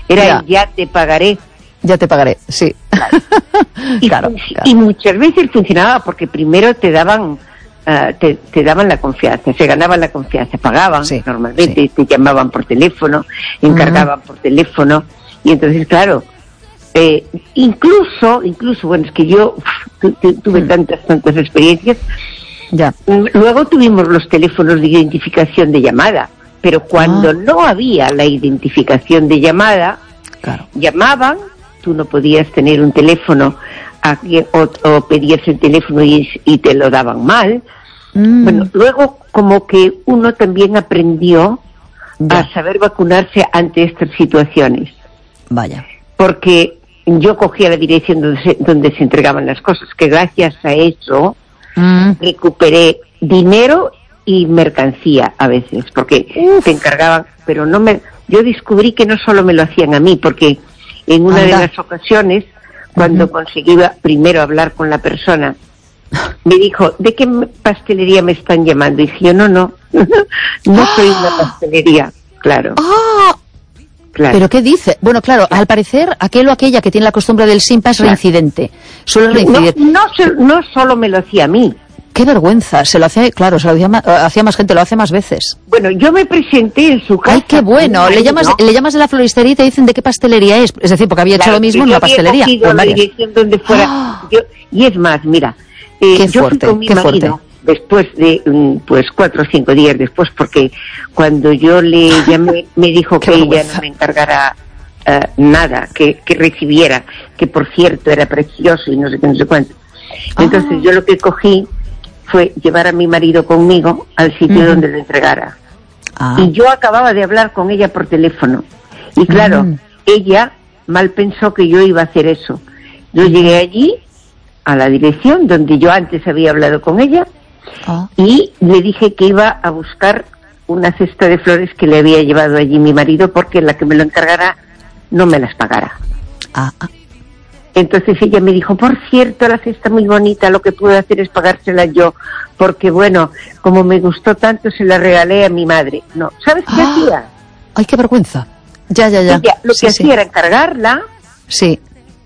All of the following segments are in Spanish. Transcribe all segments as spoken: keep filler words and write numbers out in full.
Era ya. el ya te pagaré. Ya te pagaré, sí. Claro. Y, claro, y claro. muchas veces funcionaba porque primero te daban uh, te, te daban la confianza, se ganaban la confianza, pagaban Sí, normalmente, sí. te llamaban por teléfono, encargaban uh-huh. por teléfono, y entonces claro, eh, incluso, incluso, bueno, es que yo tu, tu, tuve mm. tantas, tantas experiencias. Ya. Luego tuvimos los teléfonos de identificación de llamada, pero cuando ah. no había la identificación de llamada, claro. llamaban, tú no podías tener un teléfono aquí, o, o pedías el teléfono y, y te lo daban mal. Mm. Bueno, luego como que uno también aprendió ya. a saber vacunarse ante estas situaciones. Vaya. Porque yo cogía la dirección donde se, donde se entregaban las cosas, que gracias a eso mm. recuperé dinero y mercancía a veces, porque Uf. te encargaban, pero no me... Yo descubrí que no solo me lo hacían a mí, porque en una Anda. de las ocasiones, cuando uh-huh. conseguí primero hablar con la persona, me dijo, ¿de qué pastelería me están llamando? Y dije yo, no, no, no soy una pastelería, claro. ¡Ah! Claro. ¿Pero qué dice? Bueno, claro, al parecer, aquel o aquella que tiene la costumbre del simpa es claro. reincidente. Suele reincidir. No, no, no solo me lo hacía a mí. ¡Qué vergüenza! Se lo hace, claro, se lo hacía más, hacía más gente, lo hace más veces. Bueno, yo me presenté en su casa. ¡Ay, qué bueno! Le llamas, le llamas de la floristería y te dicen de qué pastelería es. Es decir, porque había claro, hecho lo mismo en una pastelería. Yo la dirección donde fuera. ¡Oh! Yo, y es más, mira, eh, qué yo fuerte, fui con mi qué marido fuerte. después de, pues, cuatro o cinco días después, porque cuando yo le llamé, me dijo que ella no me encargara uh, nada, que, que recibiera, que por cierto era precioso y no sé qué, no sé cuánto. Entonces oh. yo lo que cogí fue llevar a mi marido conmigo al sitio uh-huh. donde lo entregara. Ah. Y yo acababa de hablar con ella por teléfono. Y claro, uh-huh. ella mal pensó que yo iba a hacer eso. Yo uh-huh. llegué allí, a la dirección donde yo antes había hablado con ella, uh-huh. y le dije que iba a buscar una cesta de flores que le había llevado allí mi marido, porque la que me lo encargara no me las pagara. Uh-huh. Entonces ella me dijo, por cierto, la cesta muy bonita, lo que puedo hacer es pagársela yo, porque bueno, como me gustó tanto, se la regalé a mi madre. No, ¿sabes qué ah, hacía? ¡Ay, qué vergüenza! Ya, ya, ya. Ella lo que sí, hacía sí. era encargarla. Sí.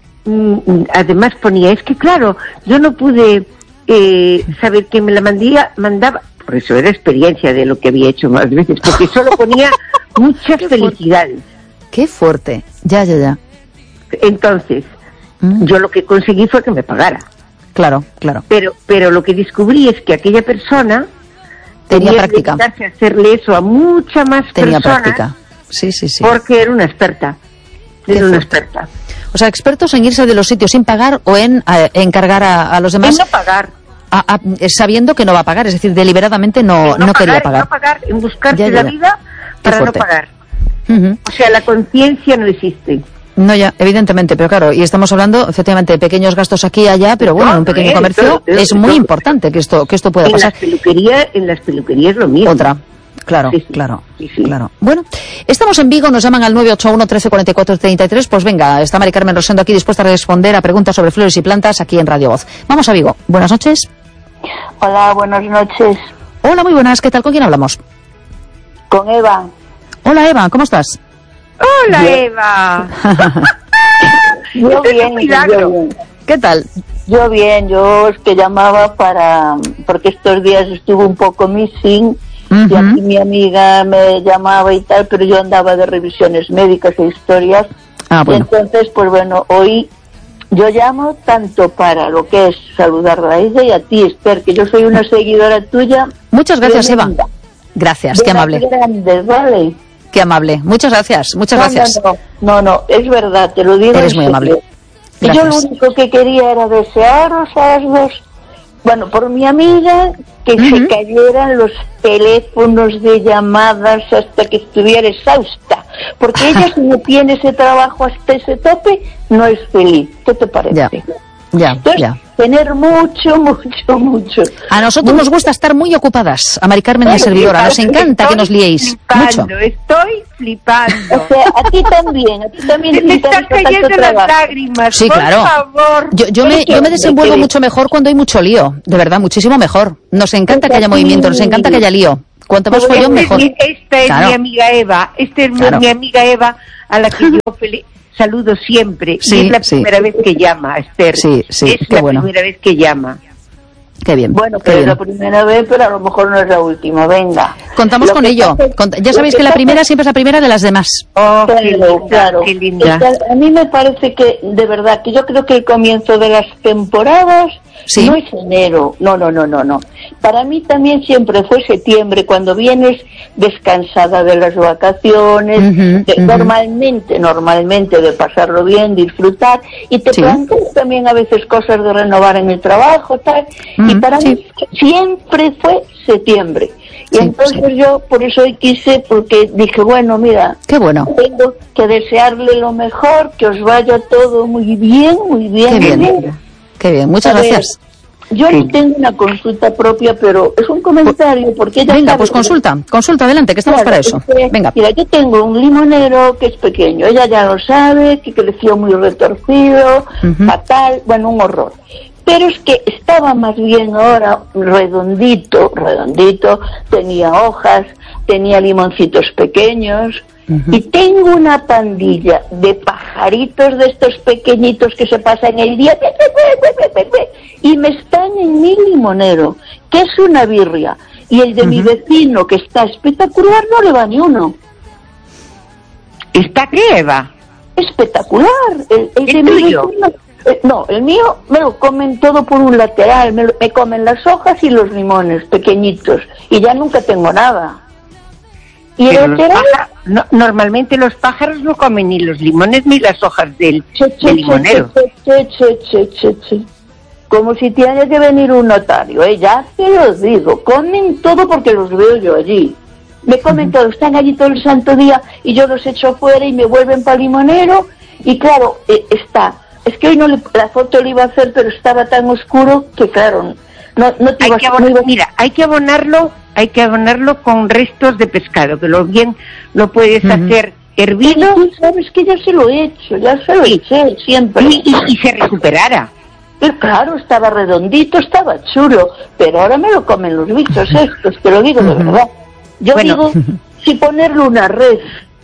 Mm, además ponía, es que claro, yo no pude eh, saber quién me la mandía, mandaba, por eso era experiencia de lo que había hecho más veces, porque solo ponía muchas qué felicidades. Fuerte. ¡Qué fuerte! Ya, ya, ya. Entonces... yo lo que conseguí fue que me pagara. Claro, claro. Pero pero lo que descubrí es que aquella persona tenía práctica. Tenía que hacerle eso a mucha más tenía personas. Tenía práctica. Sí, sí, sí. Porque era una experta. Era Qué una fuerte. experta. O sea, expertos en irse de los sitios sin pagar o en a, encargar a, a los demás. En no pagar. A, a, sabiendo que no va a pagar, es decir, deliberadamente no, no, no pagar, quería pagar. No pagar, en buscarse ya, ya, ya. la vida para no pagar. Uh-huh. O sea, la conciencia no existe. No, ya, evidentemente, pero claro, y estamos hablando efectivamente de pequeños gastos aquí y allá, pero bueno, en un pequeño comercio todo, todo, es muy todo, importante que esto que esto pueda en pasar. Las peluquerías, en las peluquerías lo mismo. Otra, claro, sí, sí, claro, sí, sí. claro. Bueno, estamos en Vigo, nos llaman al nueve ocho uno, trece, cuarenta y cuatro, treinta y tres, pues venga, está Mari Carmen Rosendo aquí dispuesta a responder a preguntas sobre flores y plantas aquí en Radio Voz. Vamos a Vigo, buenas noches. Hola, buenas noches. Hola, muy buenas, ¿qué tal? ¿Con quién hablamos? Con Eva. Hola, Eva, ¿cómo estás? Hola, bien. Eva. Yo bien, yo bien. ¿Qué tal? Yo bien, yo es que llamaba para... porque estos días estuve un poco missing, uh-huh. y aquí mi amiga me llamaba y tal, pero yo andaba de revisiones médicas e historias. Ah, bueno. Y entonces, pues bueno, hoy yo llamo tanto para lo que es saludarla a ella y a ti, Esther, que yo soy una seguidora tuya. Muchas gracias, Eva. Gracias, qué amable. Grandes, ¿vale? Qué amable. Muchas gracias, muchas no, gracias. No, no, no, no, es verdad, te lo digo. Eres muy amable. Y yo lo único que quería era desearos a las dos, bueno, por mi amiga, que uh-huh. se cayeran los teléfonos de llamadas hasta que estuviera exhausta. Porque ella, si no tiene ese trabajo hasta ese tope, no es feliz. ¿Qué te parece? Ya, ya, Entonces, ya. tener mucho, mucho, mucho. A nosotros mucho. Nos gusta estar muy ocupadas, a Mari Carmen y a servidora. Nos encanta que nos liéis. Flipando, mucho. Estoy flipando. O sea, a ti también, a ti también. Se me están cayendo las lágrimas, sí, por claro. favor. Yo, yo, me, yo me desenvuelvo mucho mejor cuando hay mucho lío, de verdad, muchísimo mejor. Nos encanta que haya movimiento, nos encanta que haya lío. Cuanto más follón, mejor. Esta es claro. mi amiga Eva, esta es claro. mi amiga Eva, a la que yo fel- saludo siempre. Sí, y es la sí. primera vez que llama, Esther. Sí, sí, es qué la bueno. primera vez que llama. Qué bien. Bueno, qué pero es bien. la primera vez, pero a lo mejor no es la última, venga. Contamos Lo con que ello. pasa- Cont- ya lo sabéis que la pasa- primera siempre es la primera de las demás. Oh, qué Claro, linda, claro. qué linda. Es que a mí me parece que, de verdad, que yo creo que el comienzo de las temporadas Sí. no es enero, no, no, no, no, no. Para mí también siempre fue septiembre, cuando vienes descansada de las vacaciones, Ujú, de- ujú. normalmente, normalmente de pasarlo bien, disfrutar, y te Sí. planteas también a veces cosas de renovar en el trabajo, tal, y Ujú, para sí. mí siempre fue septiembre. Y Sí, entonces sí. yo por eso hoy quise, porque dije, bueno, mira, Qué bueno. tengo que desearle lo mejor, que os vaya todo muy bien, muy bien. Qué muy bien. Qué bien. Muchas A ver, gracias. Yo Sí. no tengo una consulta propia, pero es un comentario, porque ella Venga, sabe pues que- consulta. Consulta, adelante, que estamos Claro, para eso. es que, Venga. Mira, yo tengo un limonero que es pequeño, ella ya lo sabe, que creció muy retorcido, Ujú. fatal, bueno, un horror. Pero es que estaba más bien ahora redondito, redondito, tenía hojas, tenía limoncitos pequeños, Ujú. y tengo una pandilla de pajaritos de estos pequeñitos que se pasan el día pe, pe, pe, pe, pe, pe, y me están en mi limonero, que es una birria, y el de mi Ujú. vecino, que está espectacular, no le va ni uno. ¿Está qué, Eva? Espectacular. El, el ¿El de mi tuyo? vecino, eh, no, el mío me lo comen todo por un lateral, me, lo- me comen las hojas y los limones pequeñitos, y ya nunca tengo nada. Y Pero el los lateral, pájaros- no, normalmente los pájaros no comen ni los limones ni las hojas del, che, che, del che, limonero. che, che, che, che, che, che. Como si tiene que venir un notario, ¿eh? Ya te lo digo, comen todo porque los veo yo allí. Me comen todo, están allí todo el santo día y yo los echo fuera y me vuelven para limonero. Y claro, eh, está, es que hoy no le, la foto le iba a hacer, pero estaba tan oscuro que claro, no, no te Hay iba que a abonar- no iba- mira, hay que abonarlo, hay que abonarlo con restos de pescado, que lo bien lo puedes Ujú. hacer Y hervido tú sabes que ya se lo he hecho, ya se lo Sí. eché siempre. y, y- y se recuperara. Pero claro, estaba redondito, estaba chulo, pero ahora me lo comen los bichos estos, te lo digo de Ujú. verdad. Yo Bueno. digo, si ponerle una red,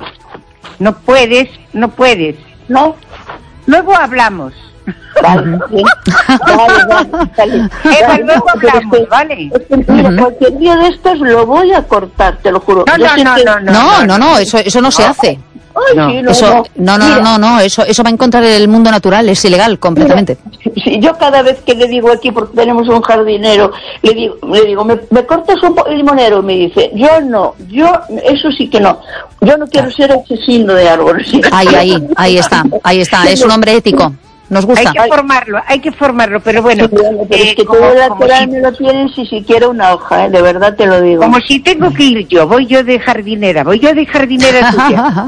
No puedes, no puedes. ¿no? Luego hablamos. Vale, bien. Vale, vale, vale. Eva, Vale, luego pero es hablamos, que- ¿vale? es que, mira, Ujú. cualquier día de estos lo voy a cortar, te lo juro. No, Yo no, sé no, que- no, no. No, no, no, eso, eso no se hace. Ay, No. sí, no, Eso, no, no, Mira, no, no, eso, eso va en contra del mundo natural, es ilegal completamente. Mira, si yo cada vez que le digo aquí, porque tenemos un jardinero, le digo, le digo, ¿me, me cortas un po- limonero? Me dice, yo no, yo, eso sí que no. Yo no quiero ser asesino de árboles. Ahí, ahí, ahí está, ahí está, es un hombre ético, nos Hay gusta. que formarlo, hay que formarlo, pero bueno, Sí, bueno, pero eh, es que como, todo el como lateral si, me lo tienen si siquiera una hoja, ¿eh? De verdad te lo digo. como si tengo que ir yo, voy yo de jardinera, voy yo de jardinera tuya.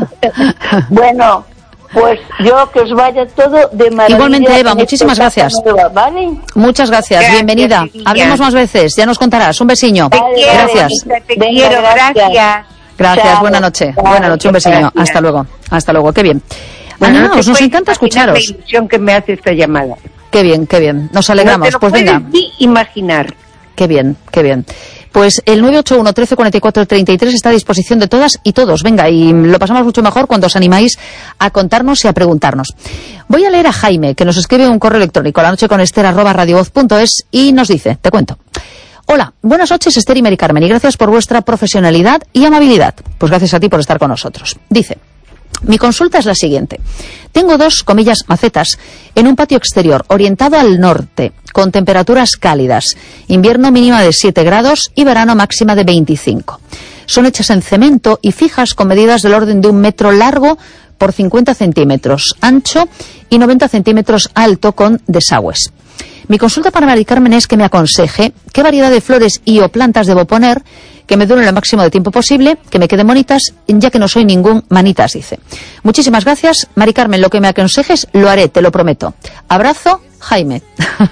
Bueno, pues yo que os vaya todo de maravilla. Igualmente, Eva, en muchísimas esta casa gracias. nueva, ¿vale? Muchas gracias, Gracias, bienvenida. mi niña. Hablemos más veces, ya nos contarás. Un besiño. Te Vale, quiero, Gracias. bonita, te Venga, quiero, gracias. gracias. Gracias, Chao. buena noche. Chao, Buena noche, un besiño. gracias. Hasta luego, hasta luego, qué bien. Bueno, no Animaos, te nos puedes encanta imaginar escucharos. la ilusión que me hace esta llamada. Qué bien, qué bien. Nos No alegramos. te lo Pues puedes venga, ni imaginar. qué bien, qué bien. Pues el nueve ocho uno, trece, cuarenta y cuatro, treinta y tres está a disposición de todas y todos. Venga, y lo pasamos mucho mejor cuando os animáis a contarnos y a preguntarnos. Voy a leer a Jaime, que nos escribe un correo electrónico, la noche con Esther arroba radiovoz punto es, y nos dice, te cuento. Hola, buenas noches Esther y Mari Carmen, y gracias por vuestra profesionalidad y amabilidad. Pues gracias a ti por estar con nosotros. Dice, mi consulta es la siguiente. Tengo dos, comillas, macetas en un patio exterior orientado al norte, con temperaturas cálidas, invierno mínima de siete grados y verano máxima de veinticinco. Son hechas en cemento y fijas con medidas del orden de un metro largo por cincuenta centímetros ancho y noventa centímetros alto con desagües. Mi consulta para Mari Carmen es que me aconseje qué variedad de flores y o plantas debo poner que me duren lo máximo de tiempo posible, que me queden bonitas, ya que no soy ningún manitas, dice. Muchísimas gracias, Mari Carmen, lo que me aconsejes lo haré, te lo prometo. Abrazo, Jaime.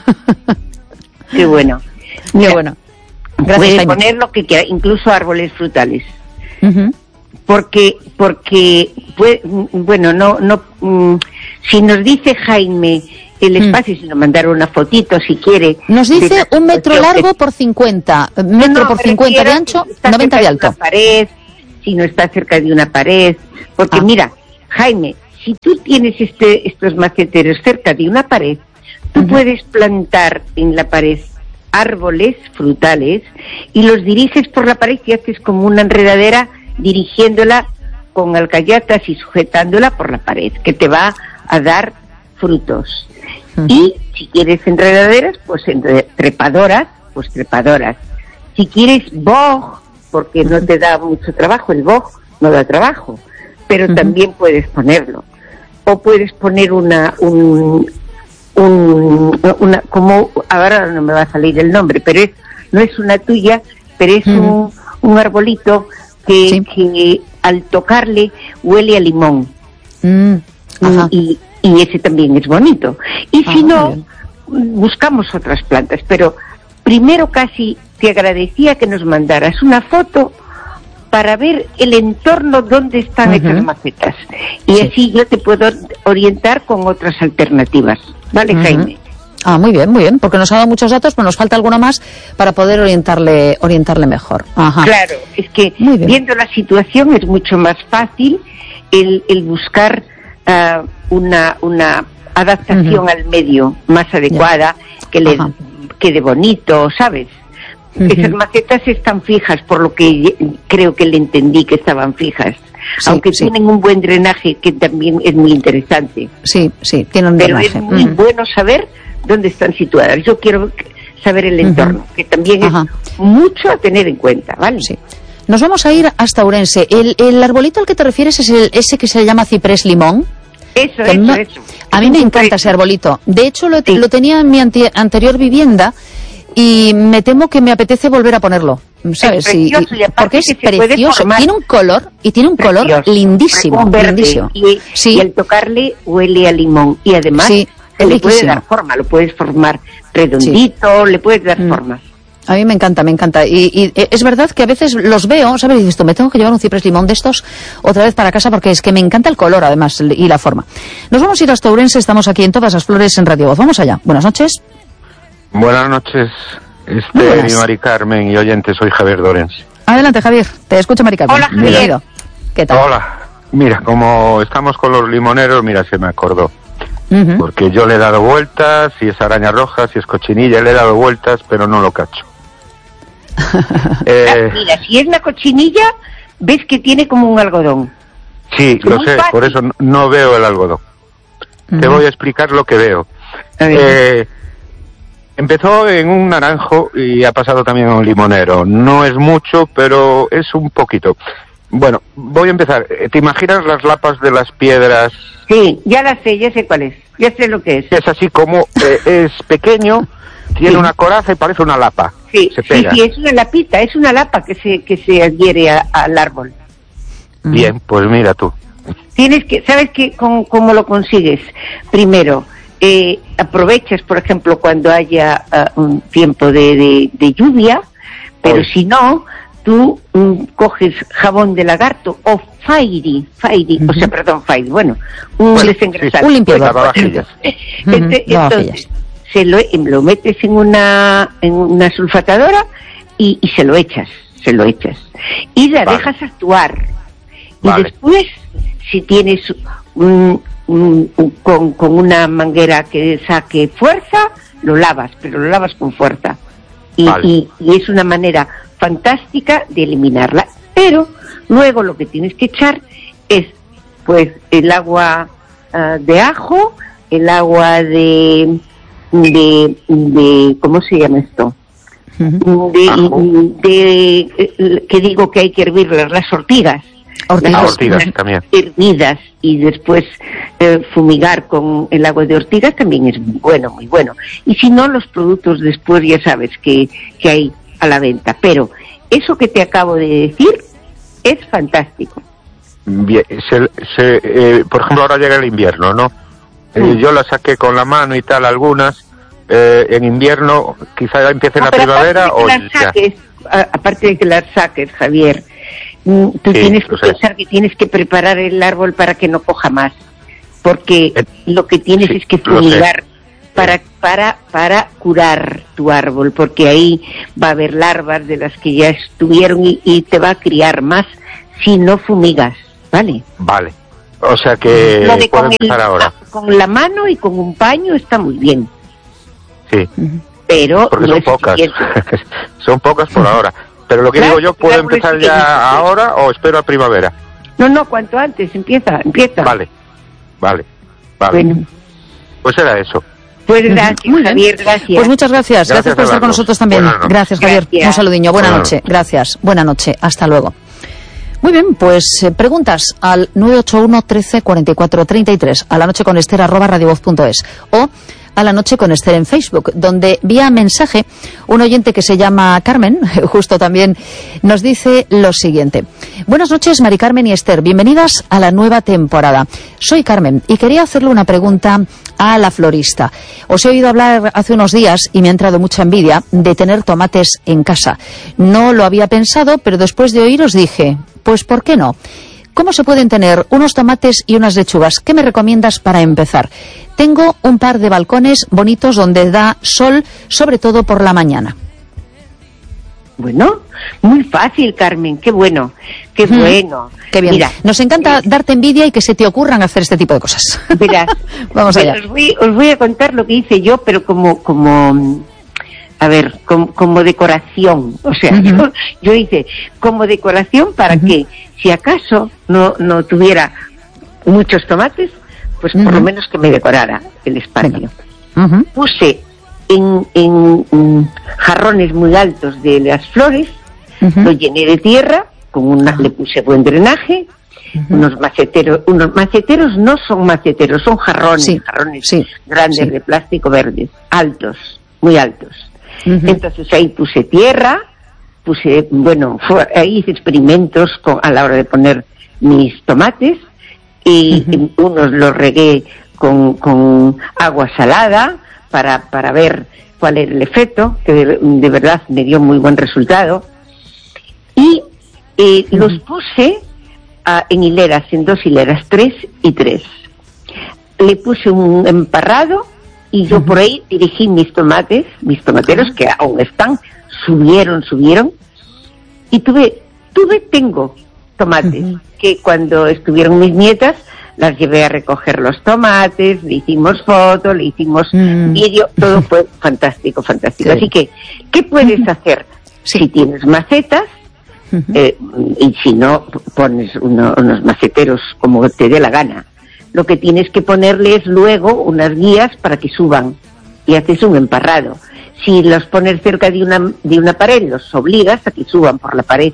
Qué bueno. Qué Mira, bueno. Gracias, puedes Jaime. poner lo que quiera, incluso árboles frutales. Ujú. Porque, porque, pues, bueno, no, no, mm, si nos dice Jaime el espacio, si nos mandaron una fotito, si quiere. Nos dice de- un metro de- largo por cincuenta, metro No, por me cincuenta de refiero ancho, si está noventa cerca de alto. Una pared, si no está cerca de una pared, porque Ah. mira, Jaime, si tú tienes este, estos maceteros cerca de una pared, tú uh-huh. puedes plantar en la pared árboles frutales y los diriges por la pared y haces como una enredadera dirigiéndola con alcayatas y sujetándola por la pared, que te va a dar frutos. Uh-huh. Y si quieres enredaderas, pues entre, trepadoras, pues trepadoras. Si quieres boj, porque no te da mucho trabajo, el boj no da trabajo, pero uh-huh. también puedes ponerlo. O puedes poner una, un, un, una, como, ahora no me va a salir el nombre, pero es, no es una tuya, pero es uh-huh. un, un arbolito que, sí. que al tocarle huele a limón. Mm. Ajá. Y, y ese también es bonito. Y ah, si no, buscamos otras plantas, pero primero casi te agradecía que nos mandaras una foto para ver el entorno donde están uh-huh. estas macetas. Y sí. así yo te puedo orientar con otras alternativas. ¿Vale, uh-huh. Jaime? Ah, muy bien, muy bien, porque nos ha dado muchos datos, pero nos falta alguna más para poder orientarle orientarle mejor. Ajá. Claro, es que viendo la situación es mucho más fácil el, el buscar uh, una, una adaptación uh-huh. al medio más adecuada, yeah. que le Ajá. quede bonito, ¿sabes? Uh-huh. Esas macetas están fijas, por lo que creo que le entendí que estaban fijas. Sí, aunque sí. tienen un buen drenaje, que también es muy interesante. Sí, sí, tienen un Pero drenaje. Pero es muy uh-huh. bueno saber dónde están situadas. Yo quiero saber el entorno, uh-huh. que también Ajá. es mucho a tener en cuenta, ¿vale? Sí. Nos vamos a ir hasta Ourense. El, el arbolito al que te refieres es el, ese que se llama ciprés limón. Eso, eso, no, eso. A mí me encanta ese arbolito. De hecho, lo, sí. lo tenía en mi anti, anterior vivienda y me temo que me apetece volver a ponerlo. ¿Sabes? Es precioso, y, y, porque es precioso. Tiene un color, y tiene un precioso. color lindísimo. Un verde, lindísimo. Y, sí. y al tocarle huele a limón. Y además sí, le puede dar forma, lo puedes formar redondito, sí. le puedes dar mm. forma. A mí me encanta, me encanta. Y, y es verdad que a veces los veo, ¿sabes? Y dices, tú, me tengo que llevar un ciprés limón de estos otra vez para casa porque es que me encanta el color, además, y la forma. Nos vamos a ir hasta Ourense, estamos aquí en Todas las Flores en Radio Voz. Vamos allá. Buenas noches. Buenas noches, este, mi Mari Carmen y oyentes, soy Javier de Ourense. Adelante, Javier. Te escucho, Mari Carmen. Hola, Javier. Mira, ¿qué tal? Hola. Mira, como estamos con los limoneros, mira, se me acordó. Uh-huh. Porque yo le he dado vueltas, si es araña roja, si es cochinilla, le he dado vueltas, pero no lo cacho. eh, Mira, si es la cochinilla, ves que tiene como un algodón. Sí, lo sé, fácil. Por eso no veo el algodón. Uh-huh. Te voy a explicar lo que veo. Eh, empezó en un naranjo y ha pasado también a un limonero. No es mucho, pero es un poquito. Bueno, voy a empezar. ¿Te imaginas las lapas de las piedras? Sí, ya las sé, ya sé cuál es. Ya sé lo que es. Es así como, eh, es pequeño, tiene sí. una coraza y parece una lapa. Sí, se pega. sí, sí, es una lapita, es una lapa que se que se adhiere a, al árbol. Bien, pues mira tú. Tienes que, ¿sabes qué? ¿Cómo, cómo lo consigues? Primero, eh, aprovechas, por ejemplo, cuando haya uh, un tiempo de, de, de lluvia, pero Oy. si no, tú um, coges jabón de lagarto o Fairy, Fairy, uh-huh. o sea, perdón, Fairy, bueno, un bueno, desengrasante. Un limpiador. Lavavajillas. Este, entonces, se lo, lo metes en una en una sulfatadora y, y se lo echas, se lo echas. Y la vale. dejas actuar. Y vale. después, si tienes un, un, un, con, con una manguera que saque fuerza, lo lavas, pero lo lavas con fuerza. Y, vale. y, y es una manera fantástica de eliminarla. Pero luego lo que tienes que echar es pues el agua uh, de ajo, el agua de de, de ¿cómo se llama esto? Uh-huh. De, de, de que digo que hay que hervir las ortigas. Ortigas, las ortigas también. Hervidas y después eh, fumigar con el agua de ortigas también es muy bueno, muy bueno. Y si no, los productos después ya sabes que, que hay a la venta. Pero eso que te acabo de decir es fantástico. Bien, se, se, eh, por ejemplo, ahora llega el invierno, ¿no? Eh, yo la saqué con la mano y tal, algunas. Eh, en invierno, quizá ya empiece en la primavera o ya. Saques, a, aparte de que las saques, Javier, tú sí, tienes que pensar que tienes que preparar el árbol para que no coja más. Porque eh, lo que tienes sí, es que fumigar para, para, para curar tu árbol. Porque ahí va a haber larvas de las que ya estuvieron y, y te va a criar más si no fumigas, ¿vale? Vale. O sea que Lo de puedo con empezar el- ahora. Con la mano y con un paño está muy bien, Sí, pero porque no son es pocas. suficiente. son pocas por ahora. Pero lo que Claro, digo yo, ¿puedo claro, empezar es que ya dices, ahora o espero a primavera? No, no, cuanto antes, empieza, empieza. Vale, vale, vale. Bueno, Pues era eso. pues gracias, Muy bien. Javier, gracias. Pues muchas gracias. Gracias, Gracias por a estar las con dos. nosotros también. Buenas noches. Gracias, Javier. Gracias. Un saludiño. Buena Buenas noche. Gracias. Buena noche. Hasta luego. Muy bien, pues eh, preguntas al nueve ocho uno, trece, cuarenta y cuatro, treinta y tres, a la noche con Esther arroba radiovoz punto es o a la noche con Esther en Facebook, donde vía mensaje un oyente que se llama Carmen, justo también, nos dice lo siguiente. Buenas noches, Mari Carmen y Esther, bienvenidas a la nueva temporada. Soy Carmen y quería hacerle una pregunta a la florista. Os he oído hablar hace unos días y me ha entrado mucha envidia de tener tomates en casa. No lo había pensado, pero después de oíros dije, pues ¿por qué no? ¿Cómo se pueden tener unos tomates y unas lechugas? ¿Qué me recomiendas para empezar? Tengo un par de balcones bonitos donde da sol, sobre todo por la mañana. Bueno, muy fácil, Carmen, qué bueno, qué Mm, bueno. Qué bien. Mira, Nos encanta eh, darte envidia y que se te ocurran hacer este tipo de cosas. verás, Vamos allá. Os voy, os voy a contar lo que hice yo, pero como, como, a ver, como, como decoración. O sea, Ujú. yo, yo hice como decoración para Ujú. que, si acaso no, no tuviera muchos tomates, pues por Ujú. lo menos que me decorara el espacio. Ujú. Puse en, en mm, jarrones muy altos de las flores, Ujú. lo llené de tierra, con una, le puse buen drenaje, Ujú. unos maceteros, unos maceteros no son maceteros, son jarrones, Sí, jarrones sí, grandes sí. de plástico verdes, altos, muy altos. Ujú. Entonces ahí puse tierra, puse, bueno, fue- ahí hice experimentos con, a la hora de poner mis tomates, y Ujú. unos los regué con, con agua salada para, para ver cuál era el efecto, que de, de verdad me dio muy buen resultado. Y eh, Ujú. los puse ah, en hileras, en dos hileras, tres y tres. Le puse un emparrado y yo Ujú. por ahí dirigí mis tomates, mis tomateros, que aún están, subieron, subieron. Y tuve, tuve, tengo tomates, Ujú. que cuando estuvieron mis nietas, las llevé a recoger los tomates, le hicimos fotos, le hicimos Mm. vídeo, todo fue fantástico, fantástico. Sí. Así que, ¿qué puedes hacer? Sí. Si tienes macetas, Ujú. eh, y si no, pones uno- unos maceteros como te dé la gana. Lo que tienes que ponerles luego unas guías para que suban y haces un emparrado. Si los pones cerca de una, de una pared, los obligas a que suban por la pared.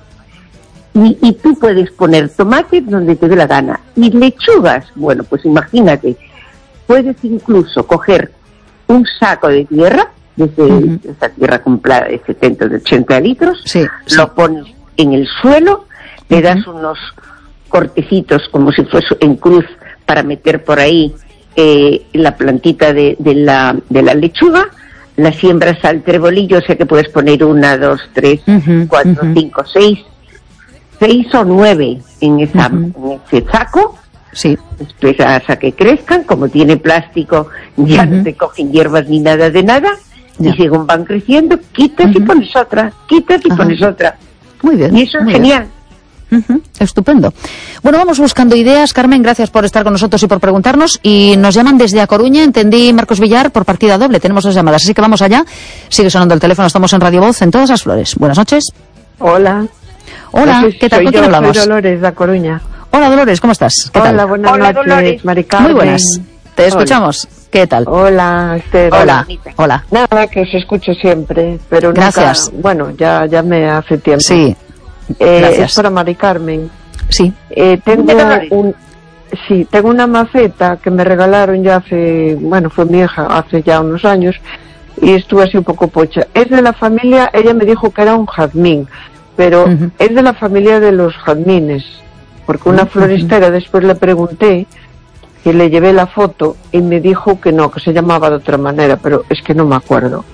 Y, y tú puedes poner tomates donde te dé la gana. Y lechugas, bueno, pues imagínate, puedes incluso coger un saco de tierra, desde Ujú. esa tierra comprada de setenta, de ochenta litros, Sí, sí. lo pones en el suelo, le Ujú. das unos cortecitos como si fuese en cruz para meter por ahí eh, la plantita de, de, la, de la lechuga, la siembras al trebolillo, o sea que puedes poner una, dos, tres, Ujú, cuatro, ujú. cinco, seis, seis o nueve en, esa, Ujú. en ese saco. Sí. Después hasta que crezcan, como tiene plástico, ya Ujú. no te cogen hierbas ni nada de nada, Ya. y según van creciendo, quitas y Ujú. pones otra, quitas y Ajá. pones otra. Muy bien. Y eso es muy bien. genial. Ujú, estupendo. Bueno, vamos buscando ideas. Carmen, gracias por estar con nosotros y por preguntarnos. Y nos llaman desde A Coruña, entendí, Marcos Villar, por partida doble. Tenemos dos llamadas, así que vamos allá. Sigue sonando el teléfono, estamos en Radio Voz, en Todas las Flores. Buenas noches. Hola. Hola, Pues ¿qué tal? soy ¿Con quién yo, hablamos? Soy Dolores, de A Coruña. Hola, Dolores, ¿cómo estás? ¿Qué Hola, tal? buenas Hola, noches, Dolores. Mari Carmen. Muy buenas. Te escuchamos. ¿Qué tal? Hola, Esther. Hola. bonita. Hola. Nada, que os escucho siempre, pero nunca- Gracias. bueno, ya, ya me hace tiempo. Sí, Eh, gracias. Es para Mari Carmen. sí. Eh, tengo Dime, Dolores. un, sí, tengo una maceta que me regalaron ya hace, bueno, fue mi hija hace ya unos años y estuvo así un poco pocha. Es de la familia, ella me dijo que era un jazmín, pero Ujú. es de la familia de los jazmines, porque una Ujú. floristera después le pregunté y le llevé la foto y me dijo que no, que se llamaba de otra manera, pero es que no me acuerdo.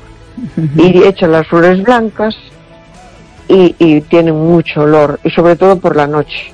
Y echan las flores blancas y, y tienen mucho olor, y sobre todo por la noche.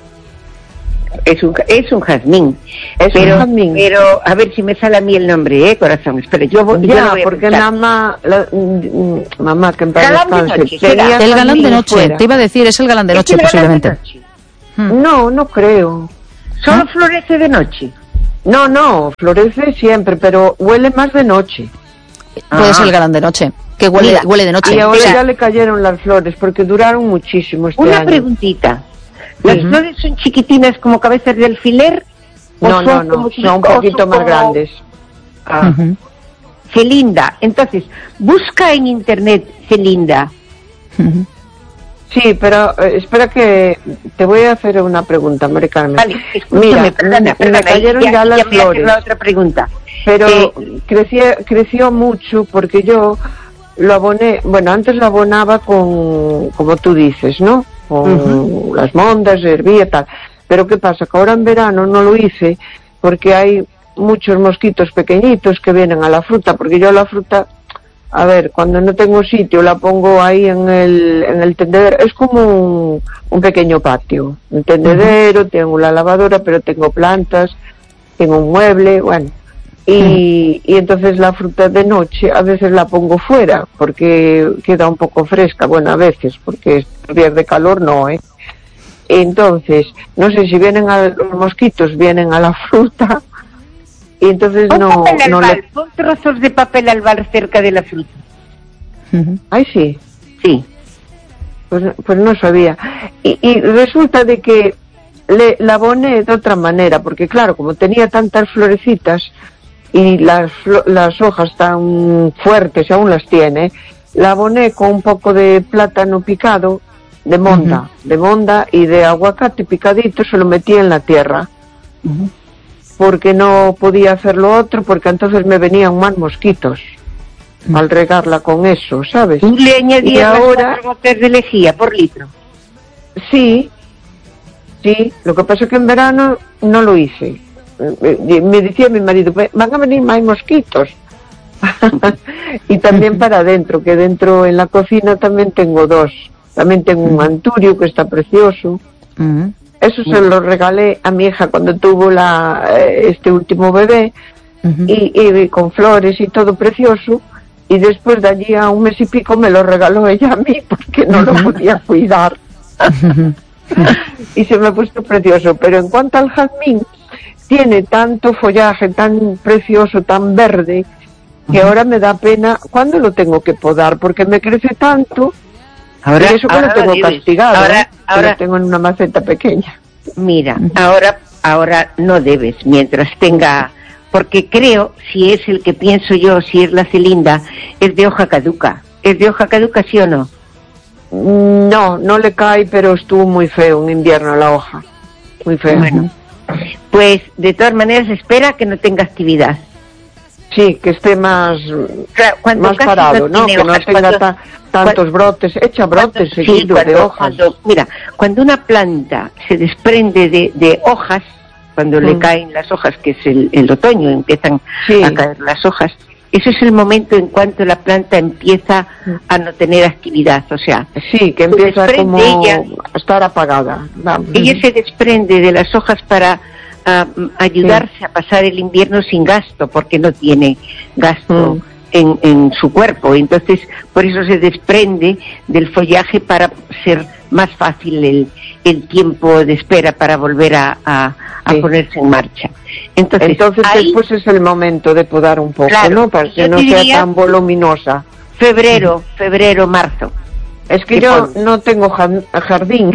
Es un, es un jazmín. Es pero, un jazmín. pero a ver si me sale a mí el nombre, ¿eh, corazón? Espera, yo, voy- yo lo Ya, voy a porque pensar. nada más, la- mm, mm, mamá, que en paz Galán de descanse, noche, tenía será. El galán de jazmín noche. fuera. Te iba a decir, es el galán de Es noche, el galán de posiblemente. noche. No, no creo. ¿Solo ¿Ah? florece de noche? No, no, florece siempre, pero huele más de noche. Puede ah. ser el galán de noche, que huele, Mira, huele de noche. Y ahora o sea, ya le cayeron las flores, porque duraron muchísimo este una año. preguntita. ¿Las uh-huh. flores son chiquitinas como cabezas de alfiler? No, no, no, son un poquito más como... grandes. Ah. Uh-huh. Celinda, entonces, busca en internet Celinda. Uh-huh. Sí, pero eh, espera que te voy a hacer una pregunta, Mari Carmen. Vale, escúchame, perdona, perdona, me cayeron ya, ya las ya flores. La otra pregunta. Pero eh, creció, creció mucho porque yo lo aboné, bueno, antes lo abonaba con, como tú dices, ¿no? Con uh-huh. las mondas, hervía y tal. Pero ¿qué pasa? Que ahora en verano no lo hice porque hay muchos mosquitos pequeñitos que vienen a la fruta, porque yo la fruta, a ver, cuando no tengo sitio la pongo ahí en el, en el tendedero, es como un, un pequeño patio, un tendedero, uh-huh. tengo la lavadora, pero tengo plantas, tengo un mueble, bueno, y, uh-huh. y entonces la fruta de noche a veces la pongo fuera, porque queda un poco fresca, bueno, a veces, porque estos días de calor no, ¿eh? Entonces, no sé si vienen a, los mosquitos vienen a la fruta, y entonces pon no, papel no albal, le... pon trozos de papel albal cerca de la fruta. Uh-huh. Ay, sí. Sí. Pues, pues no sabía. Y, y resulta de que le, la aboné de otra manera, porque claro, como tenía tantas florecitas y las, las hojas tan fuertes, aún las tiene, la aboné con un poco de plátano picado, de monda, uh-huh. de monda y de aguacate picadito, se lo metí en la tierra. Uh-huh. Porque no podía hacer lo otro, porque entonces me venían más mosquitos mm. al regarla con eso, ¿sabes? ¿Tú le añadías ahora gotas de lejía por litro? Sí, sí, lo que pasa es que en verano no lo hice. Me decía mi marido, van a venir más mosquitos. Y también para adentro, que dentro en la cocina también tengo dos. También tengo un anturio que está precioso. Mm. Eso se lo regalé a mi hija cuando tuvo la este último bebé, uh-huh. y, y con flores y todo precioso, y después de allí a un mes y pico me lo regaló ella a mí porque no lo podía cuidar. Uh-huh. Y se me ha puesto precioso. Pero en cuanto al jazmín, tiene tanto follaje tan precioso, tan verde, que uh-huh. ahora me da pena cuando lo tengo que podar, porque me crece tanto. Ahora, y eso que lo tengo castigado, ahora, ¿eh? ahora lo tengo en una maceta pequeña. Mira, uh-huh. ahora, ahora no debes, mientras tenga, porque creo, si es el que pienso yo, si es la Celinda, es de hoja caduca. ¿Es de hoja caduca, sí o no? No, no le cae, pero estuvo muy feo en invierno la hoja. Muy feo. Bueno, pues de todas maneras espera que no tenga actividad. Sí, que esté más, claro, más parado, ¿no? Que hojas, no tenga cuando, ta, tantos cuando, seguidos, echa brotes cuando, seguidos sí, cuando, de hojas. Cuando, mira, cuando una planta se desprende de, de hojas, cuando mm. le caen las hojas, que es el, el otoño, empiezan sí. a caer las hojas, ese es el momento en cuanto la planta empieza a no tener actividad, o sea... Sí, que empieza como ella, a estar apagada. Vamos. Ella se desprende de las hojas para... a ayudarse sí. a pasar el invierno sin gasto, porque no tiene gasto mm. en, en su cuerpo, entonces por eso se desprende del follaje para ser más fácil el, el tiempo de espera para volver a, a, a sí. ponerse en marcha. Entonces, entonces ahí, después es el momento de podar un poco, claro, ¿no? Para que no sea tan voluminosa. Febrero, mm. febrero, marzo. Es que yo pon? no tengo jardín.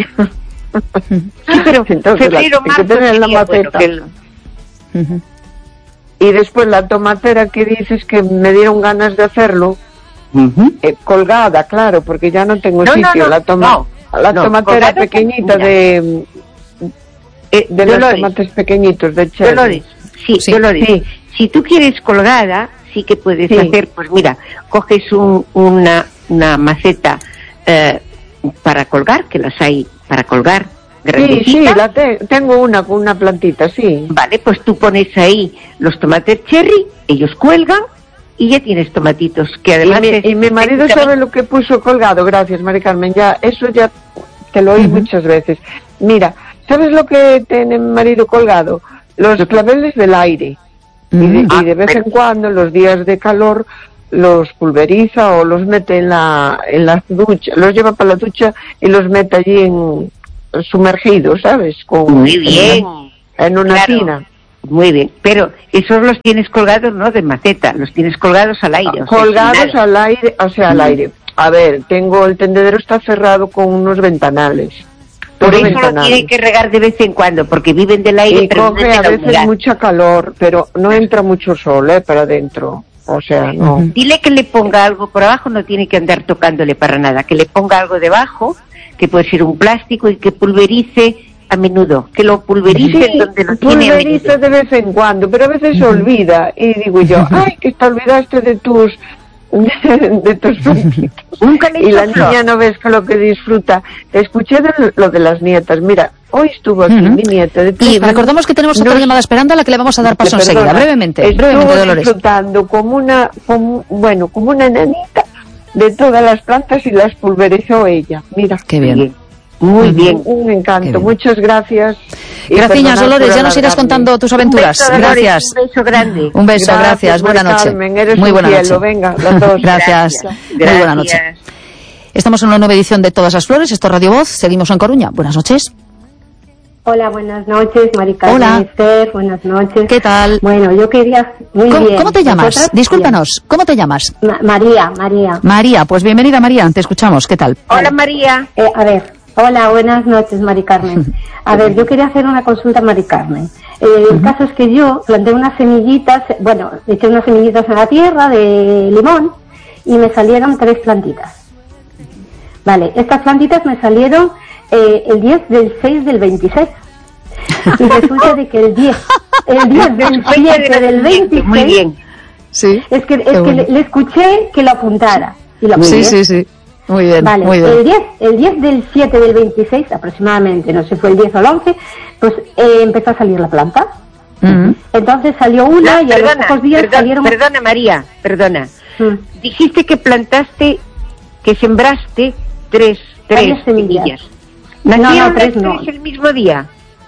Sí, pero entonces, febrero, la, marzo que la maceta. Bueno, que el... uh-huh. Y después la tomatera que dices que me dieron ganas de hacerlo, uh-huh. eh, colgada, claro, porque ya no tengo no, sitio. No, no, la toma, no, la no, tomatera pequeñita de, eh, de los tomates pequeñitos de cherry. Dolores, sí, sí, Dolores. Sí. Si tú quieres colgada, sí que puedes sí. hacer, pues mira, coges un, una, una maceta eh, para colgar, que las hay para colgar, grandecita. Sí, sí, la te, tengo una con una plantita, sí. Vale, pues tú pones ahí los tomates cherry, ellos cuelgan y ya tienes tomatitos, que además... Y mi, es, y mi marido es, sabe lo que puso colgado, gracias, Mari Carmen, ya, eso ya te lo oí uh-huh. muchas veces. Mira, ¿sabes lo que tiene mi marido colgado? Los claveles del aire. Uh-huh. Y, de, ah, y de vez pero... en cuando, los días de calor, los pulveriza o los mete en la en la ducha, los lleva para la ducha y los mete allí en sumergidos, ¿sabes? Con, Muy bien. En en una claro. tina. Muy bien, pero esos los tienes colgados, no de maceta, los tienes colgados al aire. O sea, colgados al aire, o sea, al aire. A ver, tengo el tendedero está cerrado con unos ventanales. Por eso ventanales. lo tiene que regar de vez en cuando, porque viven del aire, y pero coge no a veces humedad. mucha calor, pero no entra mucho sol, ¿eh? Para adentro. O sea, no. Dile que le ponga algo por abajo, no tiene que andar tocándole para nada, que le ponga algo debajo, que puede ser un plástico y que pulverice a menudo, que lo pulverice Sí, donde lo tiene a pulveriza menudo. de vez en cuando, pero a veces se olvida y digo yo, ay, que te olvidaste de tus de, de tus plantitas. Nunca le he Y hecho la flor. niña no ves que lo que disfruta. Escuché de lo de las nietas. Mira, hoy estuvo aquí Uh-huh. mi nieta de tres Y años. recordamos que tenemos otra Nos- llamada esperando a la que le vamos a dar paso Perdona, enseguida, brevemente, estuvo brevemente, Dolores. disfrutando como una, como, bueno, como una nenita de todas las plantas y las pulverizó ella. Mira. Qué bien. Muy Ujú. bien. Un Qué encanto. bien. Muchas gracias. Y Gracias, perdonad Dolores, por ya nos irás alargarme. contando tus aventuras. Un beso, Dolores, Gracias. un beso grande. Un beso, gracias, buena Mari noche. Carmen, eres Muy un buena cielo. noche. Venga, las dos. Gracias. Muy buena noche. Estamos en una nueva edición de Todas las Flores, esto es Radio Voz, seguimos en Coruña. Buenas noches. Hola, buenas noches, Mari Carmen. Hola. Esther, buenas noches. ¿Qué tal? Bueno, yo quería... Muy ¿Cómo, bien. cómo te llamas? ¿Vosotras? Discúlpanos, ¿cómo te llamas? Bien. Ma- María, María. María, pues bienvenida María, te escuchamos, ¿qué tal? Hola, María. Eh, a ver, hola, buenas noches, Mari Carmen. A ver, yo quería hacer una consulta a Mari Carmen. Eh, el caso es que yo planté unas semillitas, bueno, eché unas semillitas en la tierra de limón y me salieron tres plantitas. Vale, estas plantitas me salieron eh, el diez del seis del veintiséis. Y resulta de que el diez, el diez del siete del veintiséis... Muy bien. Sí. Es que, es Qué que bueno. le, le escuché que lo apuntara. Y lo Sí, apunté. sí, sí. Muy bien, Vale, muy el bien. diez, el diez del siete del veintiséis aproximadamente, no sé si fue el diez o el once, pues eh, empezó a salir la planta. Ujú. Entonces salió una No, y a los perdona, pocos días perdona, salieron... perdona, María, perdona. Mm. Dijiste que plantaste, que sembraste tres, tres Varias semillas. semillas. No, no, ¿Nacieron tres las no. tres el mismo día?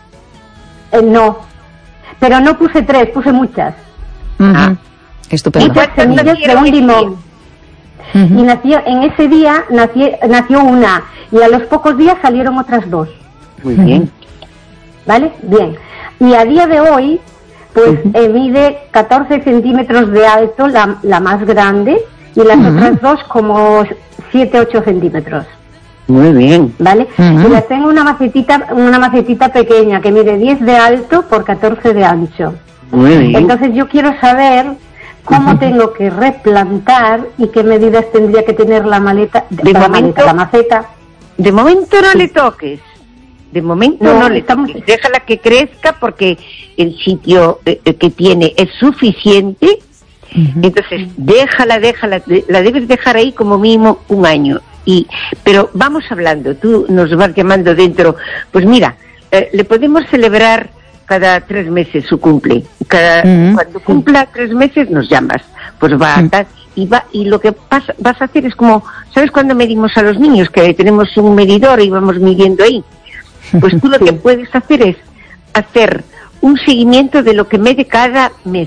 Eh, no, pero no puse tres, puse muchas. Ujú. Ah. Estupendo. Muchas cuántas semillas de nacieron un ese limón. Ujú. Y nació, en ese día nació, nació una y a los pocos días salieron otras dos. Muy bien. ¿Vale? Bien. Y a día de hoy, pues eh, mide catorce centímetros de alto la, la más grande y las otras dos como siete, ocho centímetros. Muy bien. ¿Vale? Ujú. Y las tengo una macetita, una macetita pequeña que mide diez de alto por catorce de ancho. Muy bien. Entonces yo quiero saber cómo tengo que replantar y qué medidas tendría que tener la maleta, De la, momento- maleta, la maceta. De momento no le toques. De momento no, No, le estamos- toques. Déjala que crezca porque el sitio eh, eh, que tiene es suficiente. Entonces, déjala, déjala, de- la debes dejar ahí como mínimo un año. Y, pero vamos hablando, tú nos vas llamando dentro. Pues mira, eh, le podemos celebrar cada tres meses su cumple. Cada, Ujú. Cuando cumpla tres meses nos llamas. Pues va a tal, y va, y lo que pasa, vas a hacer es como, ¿sabes cuando medimos a los niños? Que tenemos un medidor y vamos midiendo ahí. Pues tú lo que puedes hacer es hacer un seguimiento de lo que mide cada mes.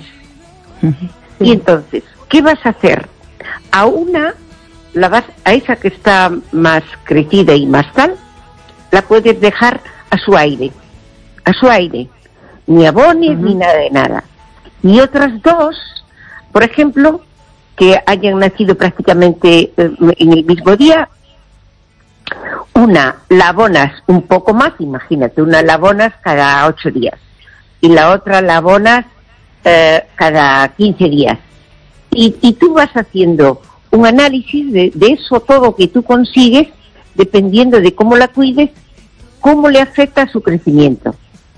Y entonces, ¿qué vas a hacer? A una, la vas, a esa que está más crecida y más tal, la puedes dejar a su aire, a su aire, ni abones ni nada de nada. Y otras dos, por ejemplo, que hayan nacido prácticamente eh, en el mismo día, una la abonas un poco más, imagínate, una la abonas cada ocho días y la otra la abonas eh, cada quince días. Y, y tú vas haciendo un análisis de, de eso todo que tú consigues, dependiendo de cómo la cuides, cómo le afecta a su crecimiento.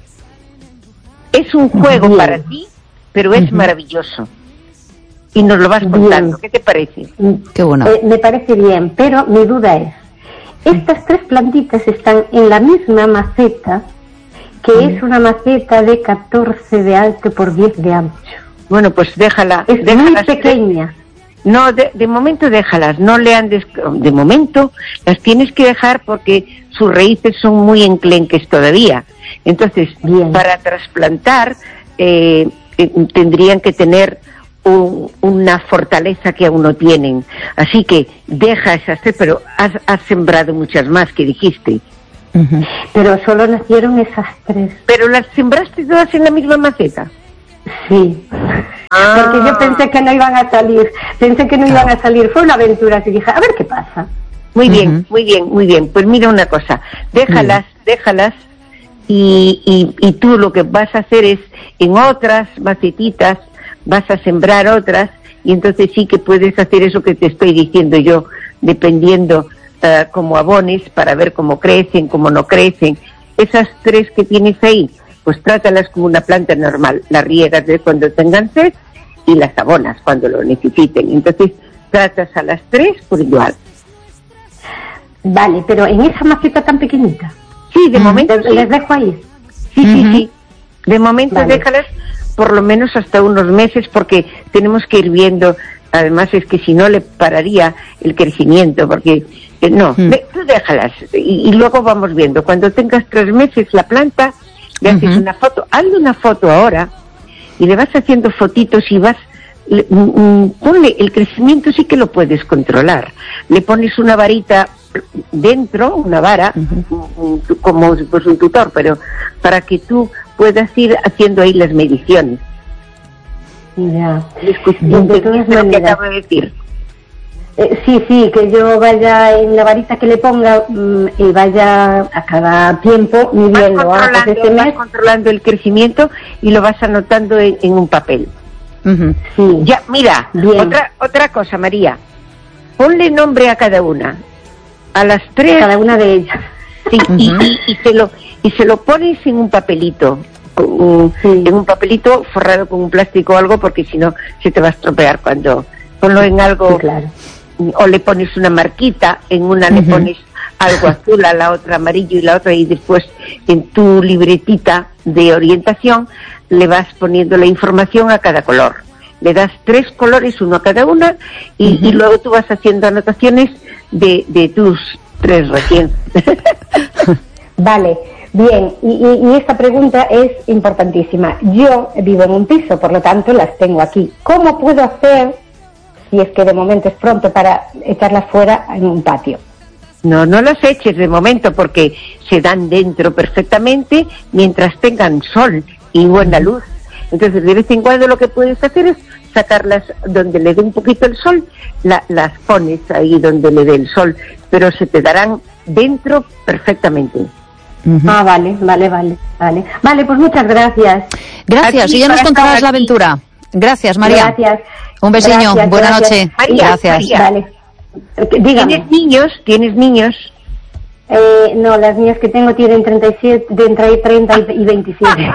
Es un juego Bien. para ti, pero es maravilloso. Y nos lo vas contando. ¿Qué te parece? Qué bueno. Eh, me parece bien, pero mi duda es, estas tres plantitas están en la misma maceta, que es una maceta de catorce de alto por diez de ancho. Bueno, pues déjala. Es muy déjalas pequeña. No, de, de momento déjalas, no le andes, de momento las tienes que dejar porque sus raíces son muy enclenques todavía. Entonces, Bien. para trasplantar eh, eh, tendrían que tener un, una fortaleza que aún no tienen. Así que deja esas tres, pero has, has sembrado muchas más que dijiste. Uh-huh. Pero solo nacieron esas tres. ¿Pero las sembraste todas en la misma maceta? Sí. Ah. Porque yo pensé que no iban a salir, pensé que no iban a salir, fue una aventura, así dije, a ver qué pasa. Muy uh-huh. bien, muy bien, muy bien. Pues mira una cosa, déjalas, uh-huh. déjalas, y, y, y tú lo que vas a hacer es, en otras macetitas, vas a sembrar otras, y entonces sí que puedes hacer eso que te estoy diciendo yo, dependiendo uh, como abones, para ver cómo crecen, cómo no crecen. Esas tres que tienes ahí, pues trátalas como una planta normal, las riegas de cuando tengan sed y las abonas cuando lo necesiten. Entonces tratas a las tres por igual. Vale, pero en esa maceta tan pequeñita. Sí, de mm. momento les, sí. les dejo ahí. Sí, uh-huh. sí, sí. De momento vale. déjalas por lo menos hasta unos meses, porque tenemos que ir viendo. Además es que si no le pararía el crecimiento, porque eh, no, mm. ve, tú déjalas y, y luego vamos viendo. Cuando tengas tres meses la planta, le haces uh-huh. una foto, hazle una foto ahora y le vas haciendo fotitos y vas, le, mm, ponle, el crecimiento sí que lo puedes controlar. Le pones una varita dentro, una vara, uh-huh. como si fuese un tutor, pero para que tú puedas ir haciendo ahí las mediciones. Ya. De todas maneras, que acabo de decir. Eh, sí, sí, que yo vaya en la varita que le ponga mmm, y vaya a cada tiempo midiendo. Vas controlando, ah, pues este vas mes... controlando el crecimiento y lo vas anotando en, en un papel. Uh-huh. Sí. Ya, mira, otra otra cosa, María. Ponle nombre a cada una. A las tres. Cada una de ellas. Sí, uh-huh. y, y, y, se lo, y se lo pones en un papelito. Un, sí. En un papelito forrado con un plástico o algo, porque si no se te va a estropear cuando... Ponlo en algo... Sí, claro. O le pones una marquita, en una uh-huh. le pones algo azul, a la otra amarillo y la otra, y después en tu libretita de orientación le vas poniendo la información a cada color. Le das tres colores, uno a cada una, y, uh-huh. y luego tú vas haciendo anotaciones de, de tus tres recién. Vale, bien, y, y, y esta pregunta es importantísima. Yo vivo en un piso, por lo tanto las tengo aquí. ¿Cómo puedo hacer, si es que de momento es pronto, para echarlas fuera en un patio? No, no las eches de momento, porque se dan dentro perfectamente mientras tengan sol y buena luz. Entonces, de vez en cuando lo que puedes hacer es sacarlas donde le dé un poquito el sol, la, las pones ahí donde le dé el sol, pero se te darán dentro perfectamente. Uh-huh. Ah, vale, vale, vale, vale. Vale, pues muchas gracias. Gracias, y ya nos contarás la aventura. Gracias, María. Gracias. Un besiño, gracias, buena gracias. noche. María, gracias. María. Vale. Dígame. ¿Tienes niños? ¿Tienes niños? Eh, no, las niñas que tengo tienen treinta y siete, de entre treinta y veintisiete.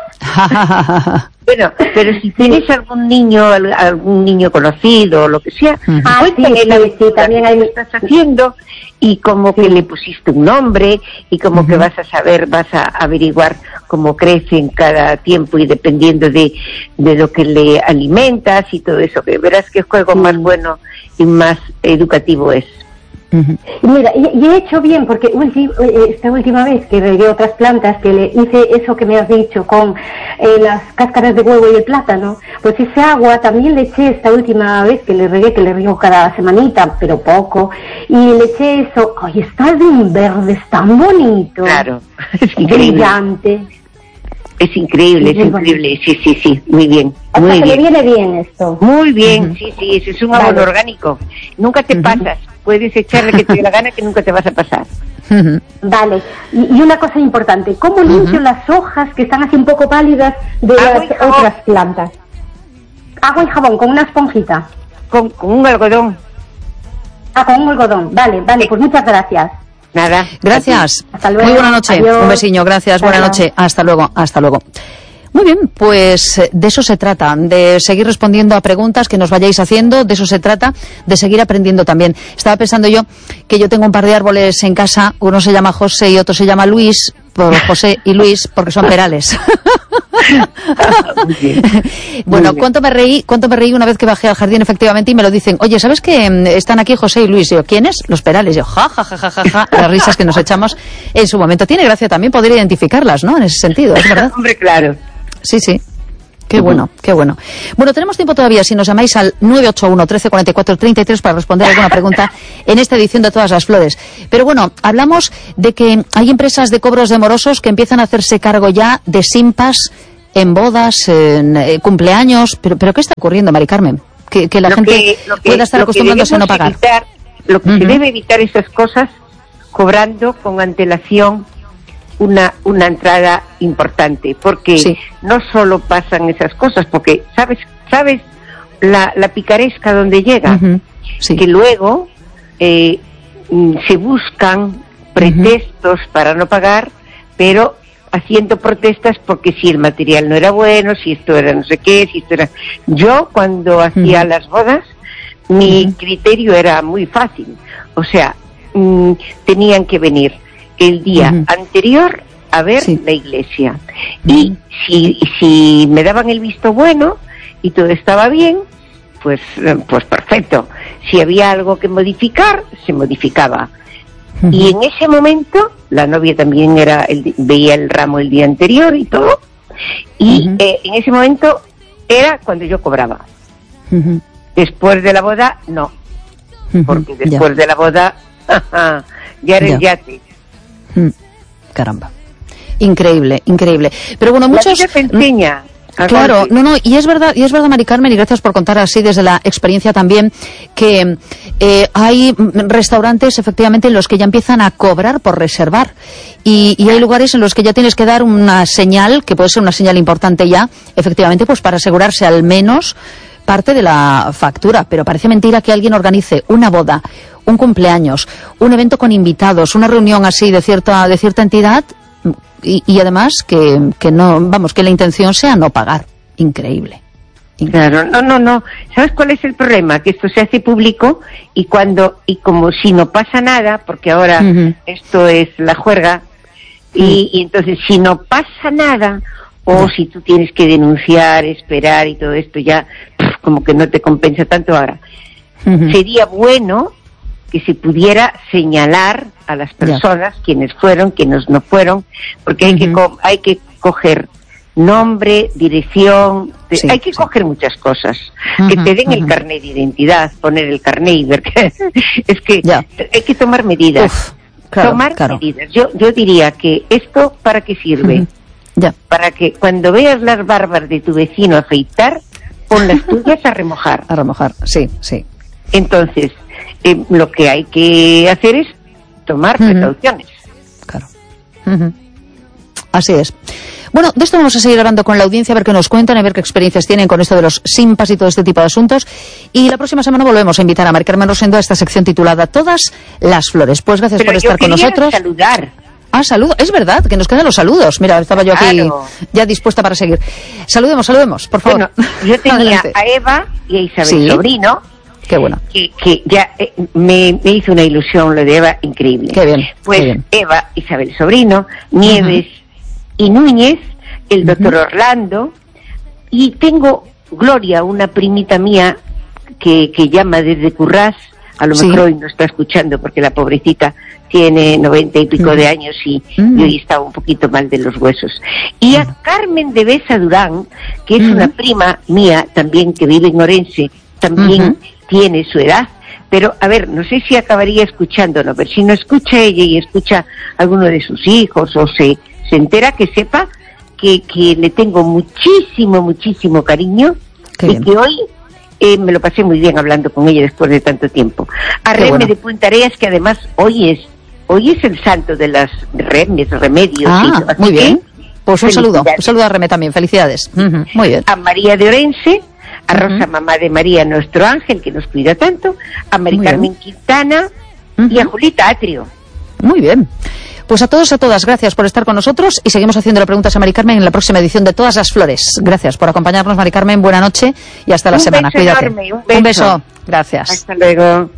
Bueno, pero si tienes algún niño, algún niño conocido o lo que sea, uh-huh. ah, sí, sí, la sí, también hay... que estás haciendo y como que le pusiste un nombre y como uh-huh. que vas a saber, vas a averiguar cómo crece en cada tiempo y dependiendo de, de lo que le alimentas y todo eso, que verás que el juego sí. más bueno y más educativo es. Uh-huh. Mira, y, y he hecho bien porque ulti, esta última vez que regué otras plantas, que le hice eso que me has dicho con eh, las cáscaras de huevo y el plátano, pues ese agua también le eché esta última vez que le regué, que le riego cada semanita, pero poco, y le eché eso. Ay, está de un verde tan bonito. Claro, es increíble. Brillante. Es increíble, es, es increíble, sí, sí, sí, muy bien. O muy sea, que bien. le viene bien esto. Muy bien, uh-huh. sí, sí, eso es un abono vale. orgánico. Nunca te uh-huh. pasas, puedes echarle que te dé la gana que nunca te vas a pasar. Uh-huh. Vale, y, y una cosa importante, ¿cómo limpio uh-huh. las hojas que están así un poco pálidas de Agua las otras plantas? Agua y jabón, con una esponjita. Con, con un algodón. Ah, con un algodón, vale, vale, pues muchas gracias. Nada. Gracias. Hasta luego. Muy buena noche. Adiós. Un besiño. Gracias. Hasta buena luego. noche. Hasta luego. Hasta luego. Muy bien, pues de eso se trata, de seguir respondiendo a preguntas que nos vayáis haciendo, de eso se trata, de seguir aprendiendo también. Estaba pensando yo que yo tengo un par de árboles en casa, uno se llama José y otro se llama Luis, por José y Luis, porque son perales. Bueno, cuánto me reí, cuánto me reí una vez que bajé al jardín efectivamente y me lo dicen, oye, ¿sabes que están aquí José y Luis? Y yo, ¿quiénes? Los perales. Y yo, ja, ja, ja, ja, ja, ja, las risas que nos echamos en su momento. Tiene gracia también poder identificarlas, ¿no? En ese sentido, es verdad. Hombre, claro. Sí, sí. Qué bueno, qué bueno. Bueno, tenemos tiempo todavía si nos llamáis al nueve ocho uno, trece, cuarenta y cuatro, treinta y tres para responder alguna pregunta en esta edición de Todas las Flores. Pero bueno, hablamos de que hay empresas de cobros de morosos que empiezan a hacerse cargo ya de simpas en bodas, en eh, cumpleaños. Pero, pero ¿qué está ocurriendo, Mari Carmen? Que, que la lo gente que, lo que, pueda estar acostumbrándose a no pagar. Evitar, lo que uh-huh. se debe evitar esas cosas cobrando con antelación una una entrada importante, porque sí. no solo pasan esas cosas, porque sabes sabes la, la picaresca donde llega, uh-huh. sí. que luego eh, se buscan pretextos uh-huh. para no pagar, pero haciendo protestas porque si el material no era bueno, si esto era no sé qué, si esto era... Yo cuando hacía uh-huh. las bodas, mi uh-huh. criterio era muy fácil, o sea, mmm, tenían que venir el día uh-huh. anterior a ver sí. la iglesia. Uh-huh. Y si, si me daban el visto bueno y todo estaba bien, pues, pues perfecto. Si había algo que modificar, se modificaba. Uh-huh. Y en ese momento, la novia también era el, veía el ramo el día anterior y todo. Y uh-huh. eh, en ese momento era cuando yo cobraba. Uh-huh. Después de la boda, no. Uh-huh. Porque después ya. de la boda, ya era el ya. yate. Caramba. Increíble, increíble. Pero bueno, muchos... La vida te enseña. Claro, no, no, y es verdad, y es verdad, Mari Carmen, y gracias por contar así desde la experiencia también, que eh, hay restaurantes efectivamente en los que ya empiezan a cobrar por reservar, y, y hay lugares en los que ya tienes que dar una señal, que puede ser una señal importante ya, efectivamente, pues para asegurarse al menos parte de la factura. Pero parece mentira que alguien organice una boda, un cumpleaños, un evento con invitados, una reunión así de cierta de cierta entidad y, y además que, que no, vamos, que la intención sea no pagar. Increíble. Increíble. Claro, no, no, no. ¿Sabes cuál es el problema? Que esto se hace público y cuando y como si no pasa nada, porque ahora uh-huh. esto es la juerga uh-huh. y, y entonces si no pasa nada o uh-huh. si tú tienes que denunciar, esperar y todo esto ya pff, como que no te compensa tanto ahora. Uh-huh. Sería bueno que se pudiera señalar a las personas yeah. quienes fueron, quienes no fueron, porque hay uh-huh. que co- hay que coger nombre, dirección, de, sí, hay que sí. coger muchas cosas, uh-huh, que te den uh-huh. el carnet de identidad, poner el carnet y ver que es que yeah. hay que tomar medidas, Uf, claro, tomar claro. medidas. Yo yo diría que esto ¿para qué sirve? Uh-huh. Yeah. Para que cuando veas las barbas de tu vecino afeitar, pon las tuyas a remojar. A remojar, sí, sí. Entonces, eh, lo que hay que hacer es tomar uh-huh. precauciones. Claro. Uh-huh. Así es. Bueno, de esto vamos a seguir hablando con la audiencia, a ver qué nos cuentan, a ver qué experiencias tienen con esto de los simpas y todo este tipo de asuntos. Y la próxima semana volvemos a invitar a Mari Carmen Rosendo a esta sección titulada Todas las Flores. Pues gracias Pero por estar con nosotros. Saludar. Ah, saludo. Es verdad, que nos quedan los saludos. Mira, estaba yo aquí claro. ya dispuesta para seguir. Saludemos, saludemos, por favor. Bueno, yo tenía a Eva y a Isabel ¿Sí? Sobrino. Qué bueno. Que, que ya eh, me, me hizo una ilusión lo de Eva increíble. Qué bien. Pues qué bien. Eva, Isabel Sobrino, Nieves uh-huh. y Núñez, el doctor uh-huh. Orlando, y tengo Gloria, una primita mía que, que llama desde Currás, a lo sí. mejor hoy no está escuchando porque la pobrecita tiene noventa y pico uh-huh. de años y, uh-huh. y hoy está un poquito mal de los huesos. Y uh-huh. a Carmen de Besa Durán, que es uh-huh. una prima mía también que vive en Orense, también uh-huh. tiene su edad, pero a ver, no sé si acabaría escuchándolo, pero si no escucha ella y escucha a alguno de sus hijos o se, se entera, que sepa que, que le tengo muchísimo, muchísimo cariño Qué y bien. que hoy eh, me lo pasé muy bien hablando con ella después de tanto tiempo. A Qué Reme bueno. de Punta Areas, que además hoy es hoy es el santo de las remes, remedios. Ah, y muy bien. Pues un saludo, un saludo a Reme también, felicidades. Uh-huh. Muy bien. A María de Orense, a Rosa, uh-huh. mamá de María, nuestro ángel, que nos cuida tanto, a Mari Carmen Quintana uh-huh. y a Julita Atrio. Muy bien. Pues a todos y a todas, gracias por estar con nosotros y seguimos haciéndole preguntas a Mari Carmen en la próxima edición de Todas las Flores. Gracias por acompañarnos, Mari Carmen, buena noche y hasta la un semana. Beso Cuídate. Enorme, un beso. Un beso, gracias. Hasta luego.